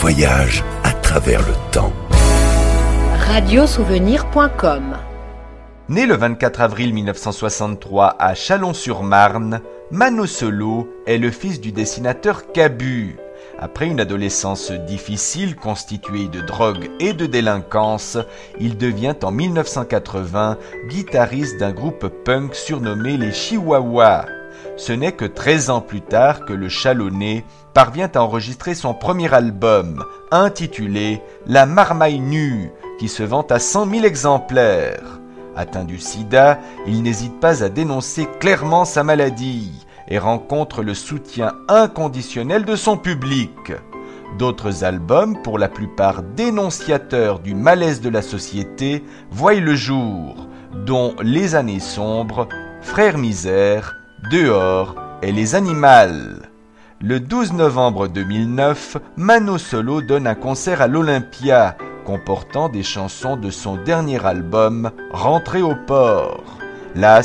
voyage à travers le temps. Radiosouvenir.com. Né le 24 avril 1963 à Chalon-sur-Marne, Mano Solo est le fils du dessinateur Cabu. Après une adolescence difficile constituée de drogue et de délinquance, il devient en 1980 guitariste d'un groupe punk surnommé les Chihuahuas. Ce n'est que 13 ans plus tard que le Chalonnais parvient à enregistrer son premier album, intitulé La Marmaille Nue, qui se vend à 100 000 exemplaires. Atteint du sida, il n'hésite pas à dénoncer clairement sa maladie et rencontre le soutien inconditionnel de son public. D'autres albums, pour la plupart dénonciateurs du malaise de la société, voient le jour, dont Les Années Sombres, Frères Misère, Dehors et Les Animals. Le 12 novembre 2009, Mano Solo donne un concert à l'Olympia, comportant des chansons de son dernier album, Rentrée au port. Là,